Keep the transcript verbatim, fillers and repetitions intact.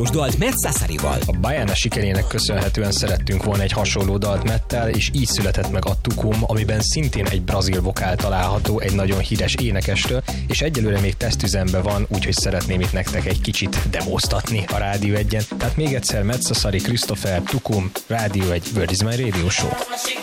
Most dalt Matt Sassarival. A Bajana sikerének köszönhetően szerettünk volna egy hasonló dalt Mattel, és így született meg a Tukum, amiben szintén egy brazil vokál található egy nagyon híres énekestől, és egyelőre még tesztüzemben van, úgyhogy szeretném itt nektek egy kicsit demóztatni a Rádió egyen. Tehát még egyszer Matt Sassari, Christopher, Tukum, Rádió egy, World is my Radio Show.